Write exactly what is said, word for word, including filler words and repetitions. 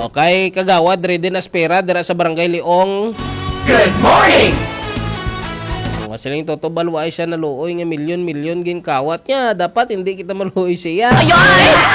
Okay, kagawad ready na espera dira sa Barangay Leong. Good morning! Ang siling totobal wa siya naluoy nga milyon-milyon gin kawat niya. Dapat hindi kita maluoy siya. Ayoy!